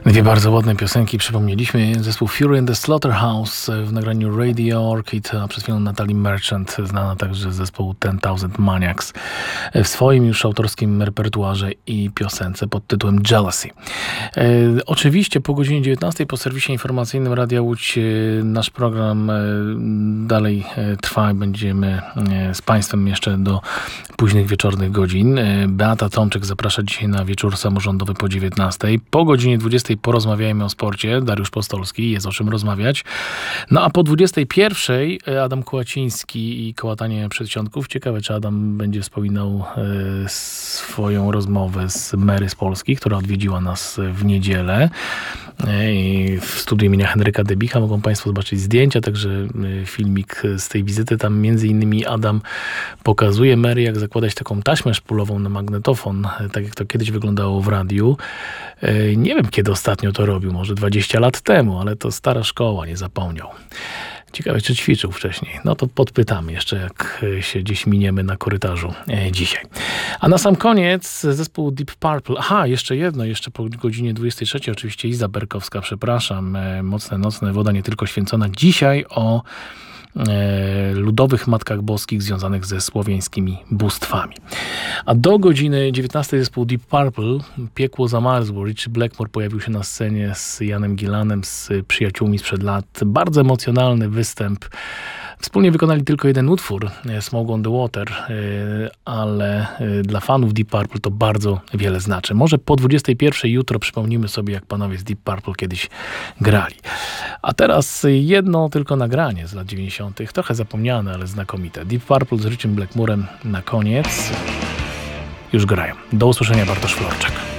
Dwie bardzo ładne piosenki przypomnieliśmy. Zespół Fury and the Slaughterhouse w nagraniu Radio Orchid, a przed chwilą Natalie Merchant, znana także z zespołu 10,000 Maniacs, w swoim już autorskim repertuarze i piosence pod tytułem Jealousy. Oczywiście po godzinie 19 po serwisie informacyjnym Radia Łódź nasz program dalej trwa i będziemy z Państwem jeszcze do późnych wieczornych godzin. Beata Tomczyk zaprasza dzisiaj na wieczór samorządowy po 19. Po godzinie 20 porozmawiajmy o sporcie. Dariusz Postolski, jest o czym rozmawiać. No a po 21 Adam Kołaciński i kołatanie przedsionków. Ciekawe, czy Adam będzie wspominał swoją rozmowę z Mary z Polski, która odwiedziła nas w niedzielę. W studiu imienia Henryka Debicha mogą Państwo zobaczyć zdjęcia, także filmik z tej wizyty. Tam między innymi Adam pokazuje Mary, jak zakładać taką taśmę szpulową na magnetofon, tak jak to kiedyś wyglądało w radiu. Nie wiem, kiedy ostatnio to robił, może 20 lat temu, ale to stara szkoła, nie zapomniał. Ciekawe, czy ćwiczył wcześniej. No to podpytamy jeszcze, jak się gdzieś miniemy na korytarzu dzisiaj. A na sam koniec zespół Deep Purple. Aha, jeszcze jedno, jeszcze po godzinie 23 oczywiście Iza Berkowska, przepraszam. Mocne nocne, woda nie tylko święcona. Dzisiaj o ludowych matkach boskich związanych ze słowiańskimi bóstwami. A do godziny 19 zespół Deep Purple, Piekło zamarzło. Richie Blackmore pojawił się na scenie z Janem Gillanem, z przyjaciółmi sprzed lat. Bardzo emocjonalny występ. Wspólnie wykonali tylko jeden utwór, Smoke on the Water, ale dla fanów Deep Purple to bardzo wiele znaczy. Może po 21 jutro przypomnimy sobie, jak panowie z Deep Purple kiedyś grali. A teraz jedno tylko nagranie z lat 90. Trochę zapomniane, ale znakomite. Deep Purple z Richiem Blackmurem na koniec. Już grają. Do usłyszenia, Bartosz Florczak.